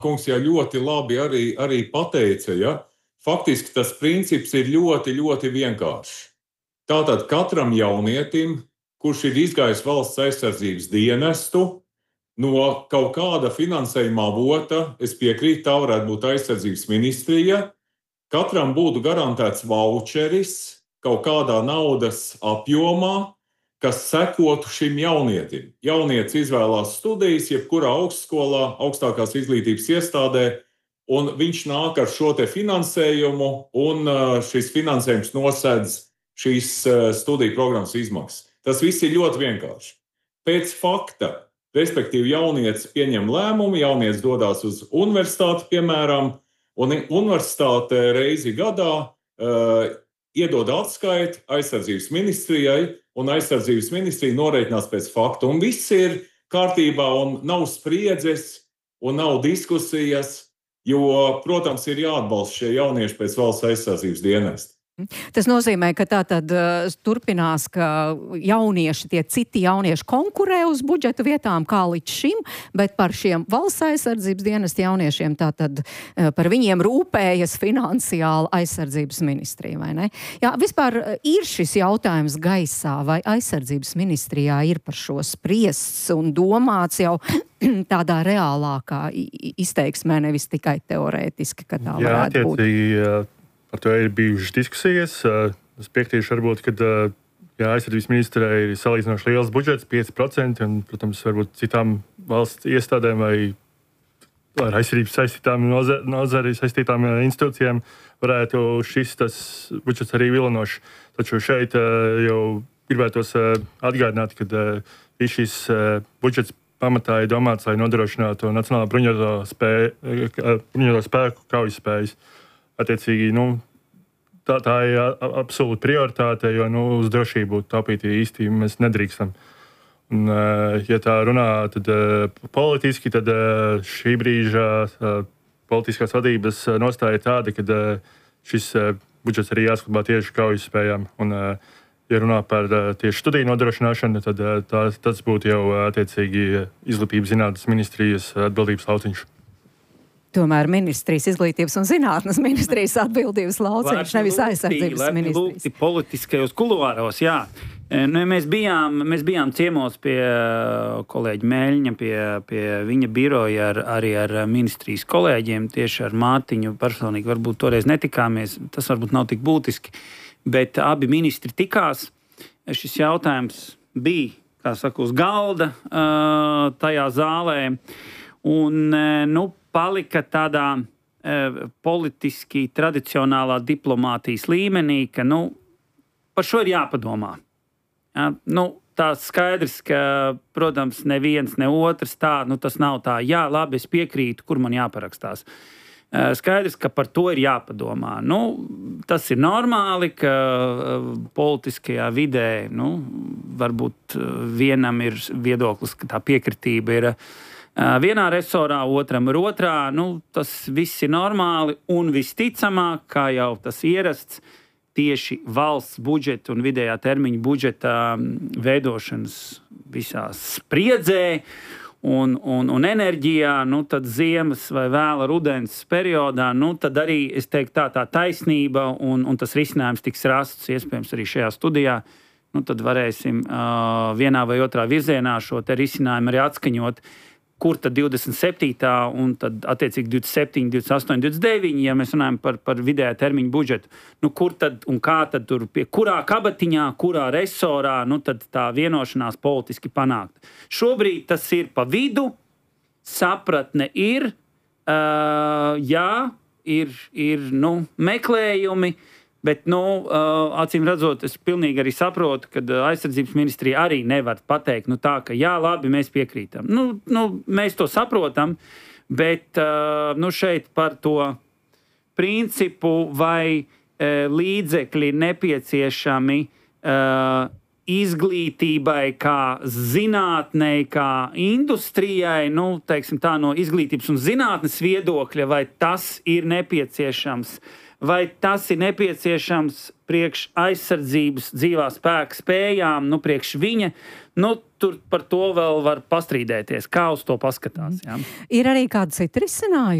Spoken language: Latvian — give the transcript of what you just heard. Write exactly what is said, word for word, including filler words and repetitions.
kungs jau ļoti labi arī, arī pateica, ja? Faktiski tas princips ir ļoti, ļoti vienkāršs. Tātad katram jaunietim, kurš ir izgājis valsts aizsardzības dienestu, no kaut kāda finansējuma avota, es piekrītu, tā varētu būt aizsardzības ministrija, katram būtu garantēts vaučeris kaut kādā naudas apjomā, kas sekotu šim jaunietim. Jaunietis izvēlās studijas, jebkurā augstskolā, augstākās izglītības iestādē, un viņš nāk ar šo te finansējumu, un šis finansējums nosedz šīs studiju programmas izmaksas. Tas viss ir ļoti vienkārši. Pēc fakta, respektīvi jaunietis pieņem lēmumu, jaunietis dodās uz universitāti, piemēram, un universitāte reizi gadā uh, iedod atskaiti aizsardzības ministrijai, un aizsardzības ministrija norēķinās pēc faktu. Un viss ir kārtībā, un nav spriedzes, un nav diskusijas, jo, protams, ir jāatbalsta šie jaunieši pēc valsts aizsardzības dienesta. Tas nozīmē, ka tā tad uh, turpinās, ka jaunieši, tie citi jaunieši konkurē uz budžeta vietām kā līdz šim, bet par šiem valsts aizsardzības dienesta jauniešiem tā tad uh, par viņiem rūpējas finansiāli aizsardzības ministrija, vai ne? Jā, vispār uh, ir šis jautājums gaisā, vai aizsardzības ministrijā ir par šo spriests un domāts jau tādā reālākā izteiksmē, nevis tikai teorētiski, ka tā Jā, varētu būt. Jā, par to ir bijušas diskusijas. Es piekritīšu, varbūt, ka jā, aizsardzības ministrē ir salīdzinoši liels budžets, pieci procenti, un, protams, varbūt citām valsts iestādēm vai ar aizsardzības saistītām nozari saistītām institūcijām varētu šis tas budžets arī vilinošs. Taču šeit jau gribētos atgādināt, ka šis budžets pamatā ir domāts, lai nodrošinātu nacionālo bruņoto spēku, spēku kaujas spējas. Attiecīgi, nu, tā, tā ir absolūta prioritāte, jo nu, uz drošību taupīt īsti mēs nedrīkstam. Un, ja tā runā tad, politiski, tad šī brīža politiskās vadības nostāja ir tāda, ka šis budžets arī jāsaglabā tieši kaujas spējām. Un, ja runā par tieši studiju nodrošināšanu, tad tā, tas būtu jau attiecīgi izglītības zinātnes ministrijas atbildības lauciņš. Tomēr ministrijas izglītības un zinātnes ministrijas atbildības lauciņš, nevis aizsardzības ministrijas. Lūgti politiskajos kuluāros, jā. Nu, mēs, bijām, mēs bijām ciemos pie kolēģa Mēļņa, pie, pie viņa biroja, ar, arī ar ministrijas kolēģiem, tieši ar Mārtiņu personīgi. Varbūt toreiz netikāmies, tas varbūt nav tik būtiski, bet abi ministri tikās. Šis jautājums bija, kā saka, uz galda tajā zālē. Un, nu, palika tādā e, politiski tradicionālā diplomātijas līmenī, ka, nu, par šo ir jāpadomā. Ja? Nu, tā skaidrs, ka, protams, neviens, ne otrs tā, nu, tas nav tā, jā, labi, es piekrītu, kur man jāparakstās. E, skaidrs, ka par to ir jāpadomā. Nu, tas ir normāli, ka e, politiskajā vidē, nu, varbūt vienam ir viedoklis, ka tā piekritība ir vienā resorā, otram ir otrā. Nu, tas viss ir normāli un visticamāk, kā jau tas ierasts, tieši valsts budžeta un vidējā termiņa budžeta veidošanas visās spriedzē un, un, un enerģijā, nu, tad ziemas vai vēla rudens periodā, nu, tad arī, es teiktu, tā, tā taisnība un, un tas risinājums tiks rasts, iespējams, arī šajā studijā. Nu, tad varēsim uh, vienā vai otrā virzienā šo te risinājumu arī atskaņot. Kur tad divdesmit septītā un tad attiecīgi divdesmit septiņi, divdesmit astoņi, divdesmit deviņi, ja mēs runājam par, par vidējā termiņa budžetu. Nu, kur tad un kā tad tur, pie kurā kabatiņā, kurā resorā, nu tad tā vienošanās politiski panākt. Šobrīd tas ir pa vidu, sapratne ir, uh, jā, ir, ir nu, meklējumi, bet, nu, uh, acīm redzot, es pilnīgi arī saprotu, ka aizsardzības ministrija arī nevar pateikt, nu tā, ka jā, labi, mēs piekrītam. Nu, nu mēs to saprotam, bet, uh, nu, šeit par to principu vai uh, līdzekļi nepieciešami uh, izglītībai, kā zinātnei, kā industrijai, nu, teiksim tā, no izglītības un zinātnes viedokļa, vai tas ir nepieciešams, vai tas ir nepieciešams priekš aizsardzības dzīvā spēka spējām, nu, priekš viņa, nu, tur par to vēl var pastrīdēties. Kā uz to paskatās? Jā? Ir arī kādi citi risinājumi?